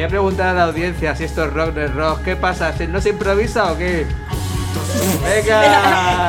Voy a preguntar a la audiencia si esto es rock, no es rock. ¿Qué pasa? ¿No se improvisa o qué? ¡Venga!